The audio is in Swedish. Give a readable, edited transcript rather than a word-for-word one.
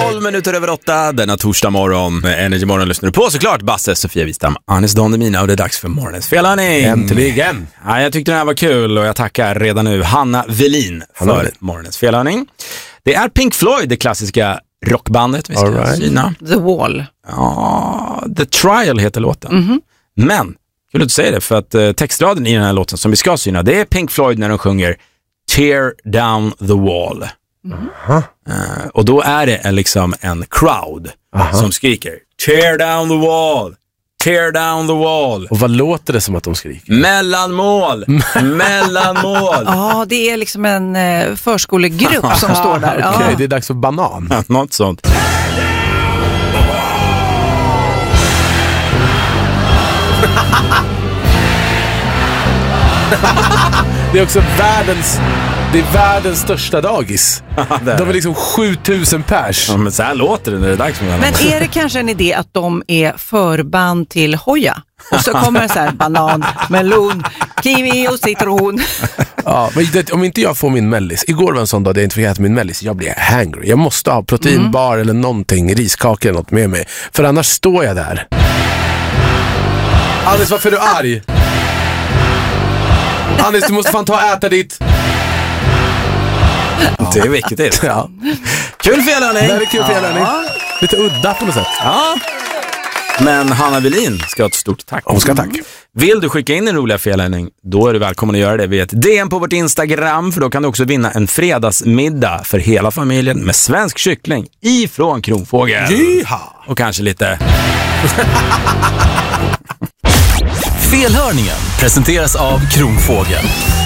7:12 denna torsdag morgon. Energy Morgon lyssnar du på såklart. Basse, Sofia Wistam, Anis Don Demina och det är dags för morgonens felhörning. Äntligen! Ja, jag tyckte den här var kul och jag tackar redan nu Hanna Velin för morgonens felhörning. Det är Pink Floyd, det klassiska rockbandet vi ska syna. The Wall. Ja, The Trial heter låten. Men, kul att du säger det, för att textraden i den här låten som vi ska syna, det är Pink Floyd när de sjunger Tear Down the Wall. Och då är det liksom en crowd som skriker Tear down the wall, tear down the wall. Och vad låter det som att de skriker? Mellanmål, mellanmål. Ja, det är liksom en förskolegrupp som står där. Okej, det är dags för banan. Något sånt. Det är också världens största dagis. De är liksom 7000 pers. Ja, men så här låter det när det är dags för Men är det kanske en idé att de är förband till Hoja? Och så kommer det så här banan, melon, kiwi och citron. Ja, men om inte jag får min mellis. Igår var en sån dag där jag inte fick äta min mellis. Jag blir hangry. Jag måste ha proteinbar eller någonting, riskakor eller något med mig. För annars står jag där. Anis, varför är du arg? Anis, du måste fan ta och äta ditt. Det är viktigt. Ja. Kul felhörning. Det är kul felhörning. Lite udda på något sätt. Ja. Men Hanna Velin ska ha ett stort tack. Hon ska tack. Vill du skicka in en roliga felhörning, då är du välkommen att göra det via ett DM på vårt Instagram, för då kan du också vinna en fredagsmiddag för hela familjen med svensk kyckling ifrån Kronfågel. Jiha. Och kanske lite... Felhörningen presenteras av Kronfågel.